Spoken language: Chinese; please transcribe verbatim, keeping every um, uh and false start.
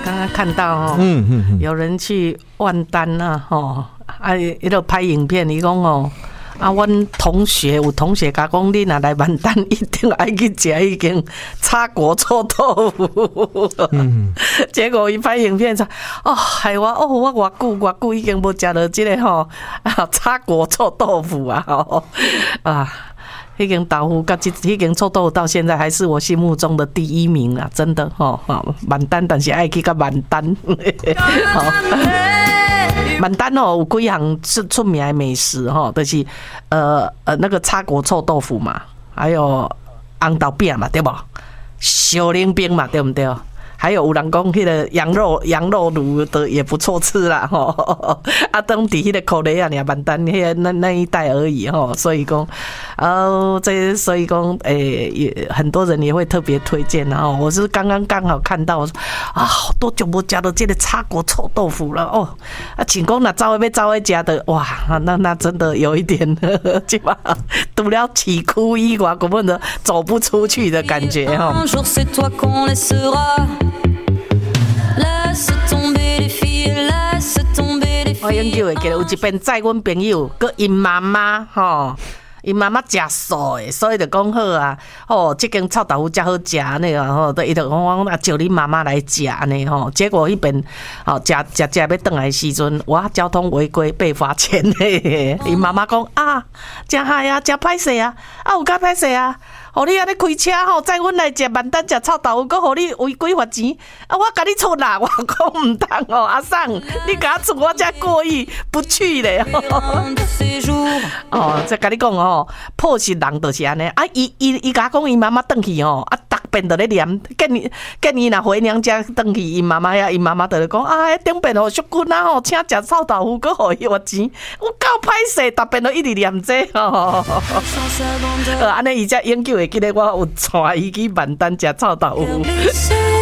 刚刚看到哦，嗯嗯嗯，有人去万丹啊，吼，啊，伊都拍影片，伊讲哦，啊，阮同学有同学甲讲，你若来万丹，一定爱去食迄间叉国臭豆腐。嗯，结果伊拍影片说，哦，害我哦，我偌久偌久已经无食到即个吼啊叉国臭豆腐啊，吼啊。迄间豆腐，甲迄间臭豆腐到现在还是我心目中的第一名啊！真的吼，万丹，但是爱去到万丹。万丹哦，有几项是出名的美食吼，就是呃呃那个叉国臭豆腐嘛，还有红豆饼嘛，对不？小冷冰嘛，对不对？还有有人讲迄个羊肉羊肉炉的也不错吃啦吼，啊，当地迄个口雷啊，你万丹迄个那那一带而已吼，所以讲，呃，这所以讲，诶、欸，也很多人也会特别推荐然后我是刚刚刚好看到，我说啊，好多久没吃到这个叉国臭豆腐了哦，啊，请讲那早要早要吃的，哇，那那真的有一点，基本上除了起哭以外，根本就走不出去的感觉哈。我永久会记得有一遍载阮朋友，佮因妈妈吼，因妈妈食素的，所以就讲好啊，哦，这间臭豆腐真好食呢个吼，伊就讲啊，叫你妈妈来食呢吼。结果迄边哦，食食食要转来的时阵，哇，交通违规被罚钱嘞。因妈妈讲啊，真害啊，真歹势啊，啊有够歹势啊。互你安尼开车吼，载阮来食万丹食臭豆腐，佮互你违规罚钱，啊！我甲你出啦，我讲唔通哦，阿桑，你甲我出，我才过意不去咧。哦，再甲你讲哦，破是人就是安尼，啊，伊伊伊甲讲伊妈妈转去哦，啊，逐遍都咧念，见伊见伊若回娘家转去，伊妈妈呀，伊妈妈就咧讲啊，顶遍哦，淑君啊吼，请食臭豆腐，佮互伊罚钱，有够歹势，逐遍都一直念这吼。呃，安尼伊才永久会记得我有带伊去万丹食臭豆腐。